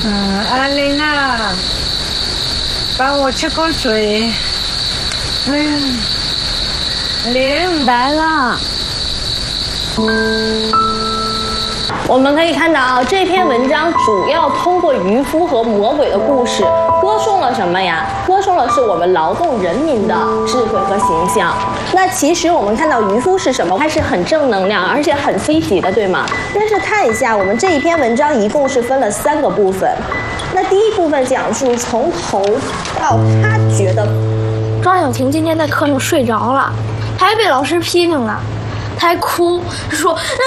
阿玲啊，帮我吃口水。哎呀，玲来了。 我们可以看到这篇文章主要通过渔夫和魔鬼的故事，歌颂了什么呀？歌颂的是我们劳动人民的智慧和形象。那其实我们看到渔夫是什么？它是很正能量，而且很积极的，对吗？但是看一下，我们这一篇文章一共是分了3个部分。那第一部分讲述从头到他觉得庄小婷今天在课上睡着了，还被老师批评了。他还哭说：“那